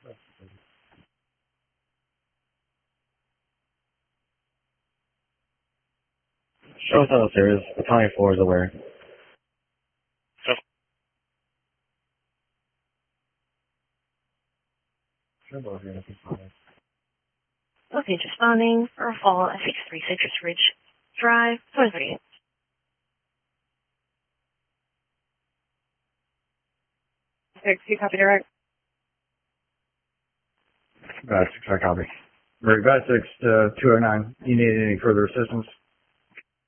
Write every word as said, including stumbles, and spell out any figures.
Show us on the service. Battalion four is aware. Okay, responding for a fall at six three Citrus Ridge Drive, twenty-three. six, you copy direct? Bad six, I copy. Very bad six, uh, two oh nine. You need any further assistance?